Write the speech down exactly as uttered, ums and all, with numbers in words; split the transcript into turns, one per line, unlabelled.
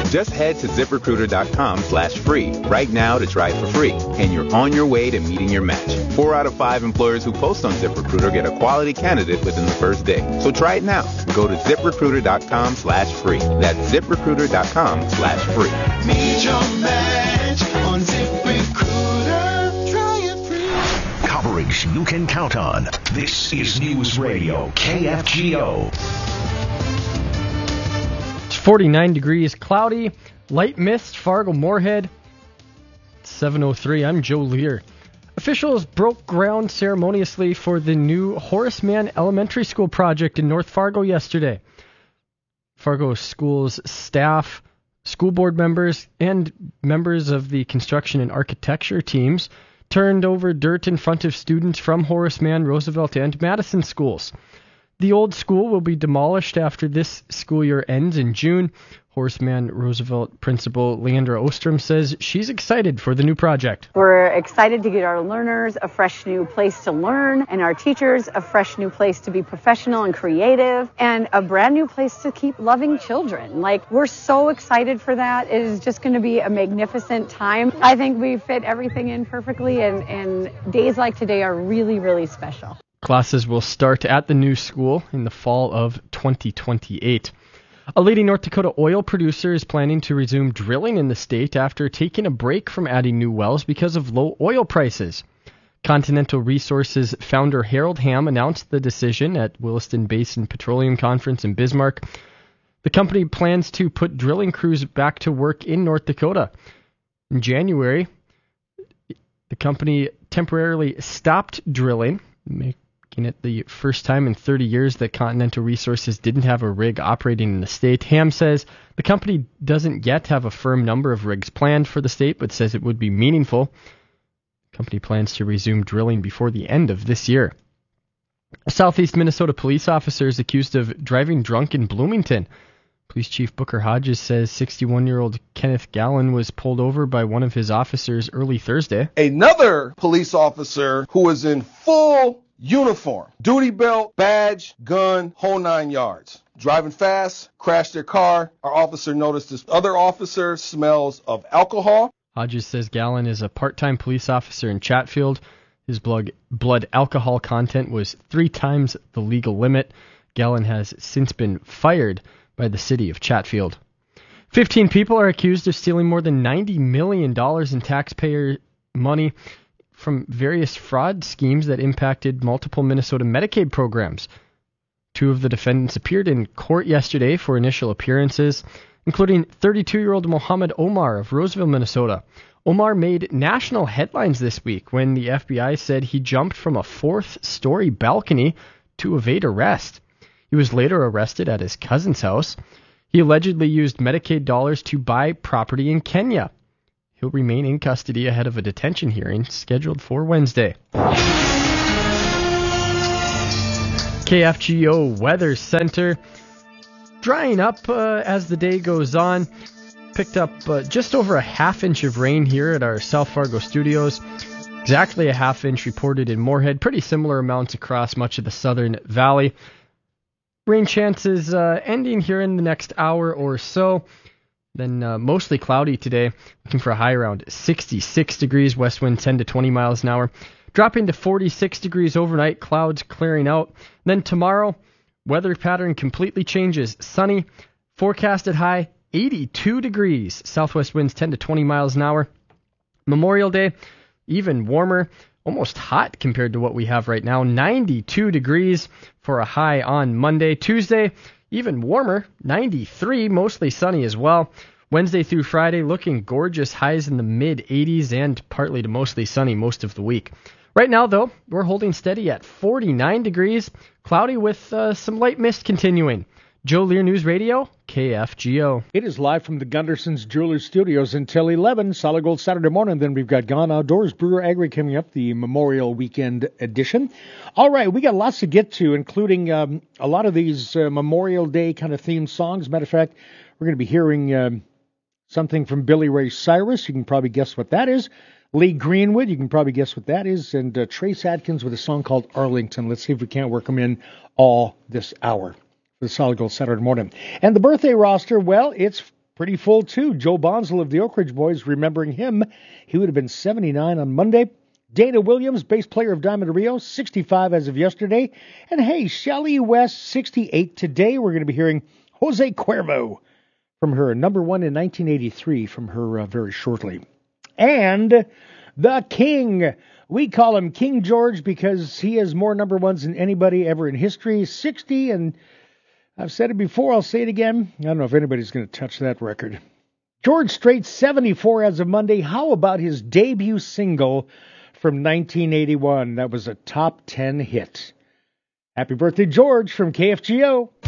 Just head to ZipRecruiter.com slash free right now to try it for free, and you're on your way to meeting your match. Four out of five employers who post on ZipRecruiter get a quality candidate within the first day. So try it now. Go to ZipRecruiter.com slash free. That's ZipRecruiter.com slash free.
Meet your match on ZipRecruiter. Try it free.
Coverage you can count on. This is News Radio K F G O.
It's forty-nine degrees, cloudy, light mist, Fargo-Moorhead. seven oh three, I'm Joe Lear. Officials broke ground ceremoniously for the new Horace Mann Elementary School project in North Fargo yesterday. Fargo School's staff, school board members, and members of the construction and architecture teams turned over dirt in front of students from Horace Mann, Roosevelt, and Madison schools. The old school will be demolished after this school year ends in June. Horace Mann Roosevelt principal Leandra Ostrom says she's excited for the new project.
We're excited to get our learners a fresh new place to learn, and our teachers a fresh new place to be professional and creative, and a brand new place to keep loving children. Like, we're so excited for that. It is just going to be a magnificent time. I think we fit everything in perfectly, and, and days like today are really, really special.
Classes will start at the new school in the fall of twenty twenty-eight. A leading North Dakota oil producer is planning to resume drilling in the state after taking a break from adding new wells because of low oil prices. Continental Resources founder Harold Hamm announced the decision at Williston Basin Petroleum Conference in Bismarck. The company plans to put drilling crews back to work in North Dakota. In January, the company temporarily stopped drilling, making it the first time in thirty years that Continental Resources didn't have a rig operating in the state. Hamm says the company doesn't yet have a firm number of rigs planned for the state, but says it would be meaningful. The company plans to resume drilling before the end of this year. A Southeast Minnesota police officer is accused of driving drunk in Bloomington. Police Chief Booker Hodges says sixty-one-year-old Kenneth Gallen was pulled over by one of his officers early Thursday.
Another police officer who was in full uniform, duty belt, badge, gun, whole nine yards. Driving fast, crashed their car. Our officer noticed this other officer smells of alcohol.
Hodges says Gallen is a part-time police officer in Chatfield. His blood, blood alcohol content was three times the legal limit. Gallen has since been fired by the city of Chatfield. Fifteen people are accused of stealing more than ninety million dollars in taxpayer money from various fraud schemes that impacted multiple Minnesota Medicaid programs. Two of the defendants appeared in court yesterday for initial appearances, including thirty-two-year-old Mohammed Omar of Roseville, Minnesota. Omar made national headlines this week when the F B I said he jumped from a fourth-story balcony to evade arrest. He was later arrested at his cousin's house. He allegedly used Medicaid dollars to buy property in Kenya. He'll remain in custody ahead of a detention hearing scheduled for Wednesday. K F G O Weather Center. Drying up uh, as the day goes on. Picked up uh, just over a half inch of rain here at our South Fargo studios. Exactly a half inch reported in Moorhead. Pretty similar amounts across much of the southern valley. Rain chances uh, ending here in the next hour or so. Then uh, mostly cloudy today, looking for a high around sixty-six degrees, west wind ten to twenty miles an hour. Dropping to forty-six degrees overnight, clouds clearing out. Then tomorrow, weather pattern completely changes. Sunny, forecasted high eighty-two degrees, southwest winds ten to twenty miles an hour. Memorial Day, even warmer, almost hot compared to what we have right now, ninety-two degrees for a high on Monday. Tuesday, even warmer, ninety-three, mostly sunny as well. Wednesday through Friday, looking gorgeous, highs in the mid-eighties and partly to mostly sunny most of the week. Right now, though, we're holding steady at forty-nine degrees, cloudy with uh, some light mist continuing. Joe Lear News Radio, K F G O.
It is live from the Gunderson's Jewelers Studios until eleven, Solid Gold Saturday morning. Then we've got Gone Outdoors, Brewer Agri coming up, the Memorial Weekend edition. All right, we got lots to get to, including um, a lot of these uh, Memorial Day kind of themed songs. Matter of fact, we're going to be hearing um, something from Billy Ray Cyrus. You can probably guess what that is. Lee Greenwood, you can probably guess what that is. And uh, Trace Adkins with a song called Arlington. Let's see if we can't work them in all this hour for the Solid Gold Saturday morning. And the birthday roster, well, it's pretty full, too. Joe Bonzel of the Oak Ridge Boys, remembering him, he would have been seventy-nine on Monday. Dana Williams, bass player of Diamond Rio, sixty-five as of yesterday. And hey, Shelly West, sixty-eight today. We're going to be hearing Jose Cuervo from her number one in nineteen eighty-three from her uh, very shortly. And the King. We call him King George because he has more number ones than anybody ever in history. sixty, and I've said it before, I'll say it again. I don't know if anybody's going to touch that record. George Strait, seventy-four as of Monday. How about his debut single from nineteen eighty-one? That was a top ten hit. Happy birthday, George, from K F G O.